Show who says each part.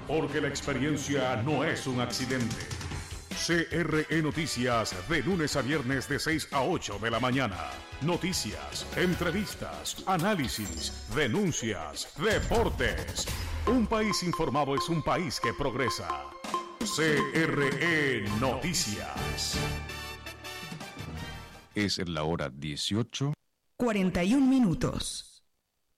Speaker 1: porque la experiencia no es un accidente. CRE Noticias, de lunes a viernes de 6 a 8 de la mañana. Noticias, entrevistas, análisis, denuncias, deportes. Un país informado es un país que progresa. CRE Noticias.
Speaker 2: Es la hora 18:41
Speaker 3: minutos.